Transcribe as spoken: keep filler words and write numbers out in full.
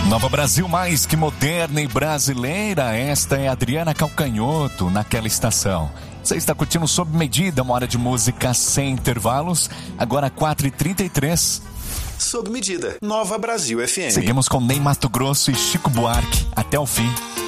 Nova Brasil, mais que moderna e brasileira, esta é Adriana Calcanhoto, naquela estação. Você está curtindo Sob Medida, uma hora de música sem intervalos, agora quatro e trinta e três. Sob Medida, Nova Brasil F M. Seguimos com Ney Matogrosso e Chico Buarque, até o fim.